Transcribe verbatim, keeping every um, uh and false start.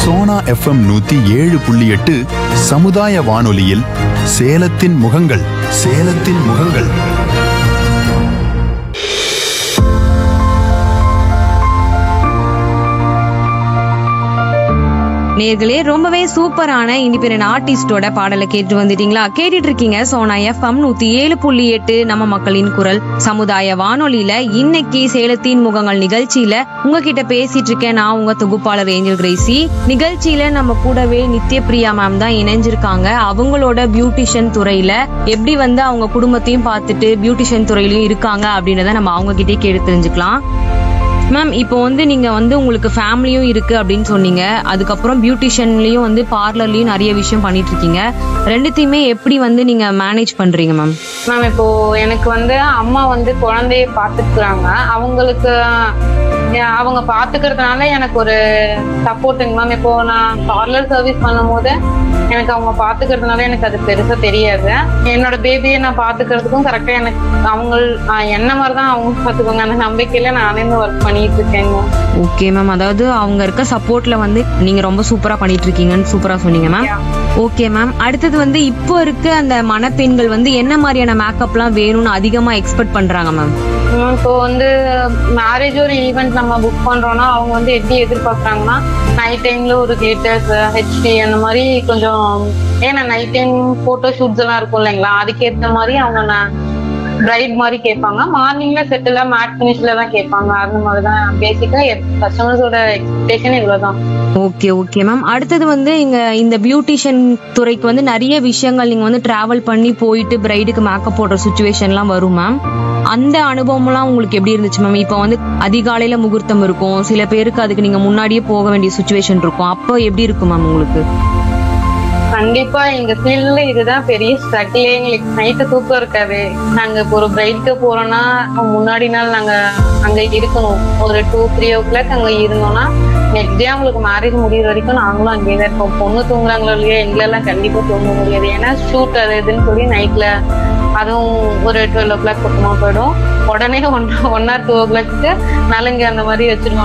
Sona FM நூத்தி ஏழு புள்ளி எட்டு சமுதாய வானொலியில் சேலத்தின் முகங்கள் சேலத்தின் முகங்கள். நேர்களே, ரொம்பவே சூப்பரான இண்டிபெண்டன்ட் ஆர்டிஸ்டோட பாடலை கேட்டு வந்துட்டீங்களா? கேட்டுட்டு இருக்கீங்க சோனா எஃப்எம் நூத்தி ஏழு புள்ளி எட்டு நம்ம மக்களின் குரல் சமுதாய வானொலியில. இன்னைக்கு சேலத்தின் முகங்கள் நிகழ்ச்சியில உங்ககிட்ட பேசிட்டு இருக்கேன் நான், உங்க தொகுப்பாளர் ஏஞ்சல் கிரேசி. நிகழ்ச்சியில நம்ம கூடவே நித்யபிரியா மேம் தான் இணைஞ்சிருக்காங்க. அவங்களோட பியூட்டிஷியன் துறையில எப்படி வந்து அவங்க குடும்பத்தையும் பார்த்துட்டு பியூட்டிஷியன் துறையிலயும் இருக்காங்க அப்படின்றத நம்ம அவங்க கிட்டே கேட்டு தெரிஞ்சுக்கலாம். மேம், இப்போ வந்து நீங்க வந்து உங்களுக்கு ஃபேமிலியும் இருக்கு அப்படின்னு சொன்னீங்க, அதுக்கப்புறம் பியூட்டிஷியன்லயும் வந்து பார்லர்லயும் நிறைய விஷயம் பண்ணிட்டு இருக்கீங்க. ரெண்டுத்தையுமே எப்படி வந்து நீங்க மேனேஜ் பண்றீங்க மேம்? மேம், இப்போ எனக்கு வந்து அம்மா வந்து குழந்தைய பாத்துக்கிறாங்க. அவங்களுக்கு அவங்க பாத்துக்கிறதுனால எனக்கு ஒரு சப்போர்ட்டுங்க மேம். இப்போ நான் பார்லர் சர்வீஸ் பண்ணும் போது எனக்கு அவங்க பாத்துக்கிறதுனால எனக்கு அது பெருசா தெரியாது. என்னோட பேபியை நான் பாத்துக்கிறதுக்கும் கரெக்டா எனக்கு அவங்க என்ன மாதிரிதான் அவங்க பாத்துக்கோங்க அந்த நம்பிக்கையில நானே ஒர்க் பண்ணிட்டு இருக்கேங்க. ஓகே மேம், அதாவது அவங்க இருக்க சப்போர்ட்ல வந்து நீங்க ரொம்ப சூப்பரா பண்ணிட்டு இருக்கீங்கன்னு சூப்பரா சொன்னீங்க மேம். ஓகே மேம், அடுத்தது வந்து இப்போ இருக்க அந்த மணப்பெண்கள் வந்து என்ன மாதிரியான மேக்கப் எல்லாம் வேணும்னு அதிகமா எக்ஸ்பெக்ட் பண்றாங்க மேம்? இப்போ வந்து மேரேஜ் ஒரு ஈவெண்ட் நம்ம புக் பண்றோம்னா அவங்க வந்து எப்படி எதிர்பார்க்கறாங்கன்னா நைட் டைம்ல ஒரு கிளிட்டர்ஸ் ஹெச்டி அந்த மாதிரி கொஞ்சம், ஏன்னா நைட் டைம் போட்டோ ஷூட்ஸ் எல்லாம் இருக்கும் இல்லைங்களா, அதுக்கேற்ற மாதிரி அவங்க பிரைட் மாதிரி கேட்பாங்க. மார்னிங்ல செட்டில் மேட் பினிஷ்ல தான் கேட்பாங்க. அந்த மாதிரிதான் பேசிக்கா கஸ்டமர்ஸோட எக்ஸ்பெக்டேஷன் இவ்வளவுதான். ஓகே ஓகே மேம், அடுத்தது வந்து இங்க இந்த பியூட்டிஷியன் துறைக்கு வந்து நிறைய விஷயங்கள் நீங்க வந்து டிராவல் பண்ணி போயிட்டு பிரைடுக்கு மேக்கப் போடுற சுச்சுவேஷன் எல்லாம் வரும் மேம். அந்த அனுபவம் எல்லாம் உங்களுக்கு எப்படி இருந்துச்சு மேம்? இப்போ வந்து அதிகாலையில முகூர்த்தம் இருக்கும், சில பேருக்கு அதுக்கு நீங்க முன்னாடியே போக வேண்டிய சுச்சுவேஷன் இருக்கும். அப்போ எப்படி இருக்கும் மேம் உங்களுக்கு? கண்டிப்பா எங்க ஃபீல்ட்ல இதுதான் பெரிய ஸ்ட்ரகிளே. எங்களுக்கு நைட்டு தூக்கம் இருக்காது. நாங்க இப்போ ஒரு பிரைட்க்கு போறோம்னா முன்னாடி நாள் நாங்க அங்க இருக்கணும். ஒரு டூ த்ரீ ஓ கிளாக் அங்க இருந்தோம்னா நெக்ஸ்ட் டே அவங்களுக்கு மேரேஜ் முடிகிற வரைக்கும் நாங்களும் அங்கேயே தான் இருப்போம். பொண்ணு தூங்குறாங்களோ இல்லையா, எங்களெல்லாம் கண்டிப்பா தூங்க முடியாது. ஏன்னா ஷூட் அது இதுன்னு சொல்லி நைட்ல அதுவும் ஒரு டுவெல் ஓ கிளாக் பக்கமா போயிடும். உடனே ஒன் ஒன் ஆர் டூ ஓ கிளாக்கு நலுங்கு அந்த மாதிரி வச்சிருவாங்க.